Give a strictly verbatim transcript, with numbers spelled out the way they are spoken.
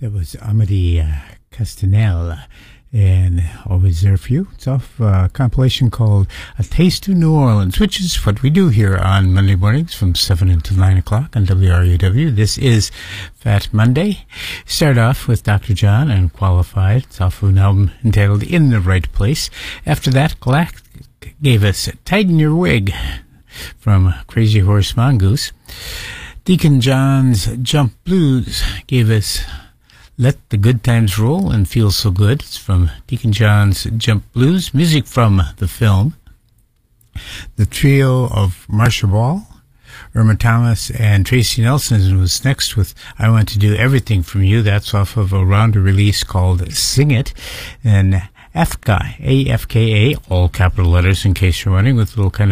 That was Amity uh, Castanel, and Always There For You. It's off a compilation called A Taste of New Orleans, which is what we do here on Monday mornings from seven until nine o'clock on W R U W. This is Fat Monday. Start off with Doctor John and Qualified. It's off of an album entitled In the Right Place. After that, Glack gave us Tighten Your Wig from Crazy Horse Mongoose. Deacon John's Jump Blues gave us Let the Good Times Roll and Feel So Good. It's from Deacon John's Jump Blues. Music from the film. The trio of Marsha Ball, Irma Thomas, and Tracy Nelson was next with I Want to Do Everything From You. That's off of a rounder release called Sing It. And Afka, A F K A, all capital letters in case you're wondering, with a little kind of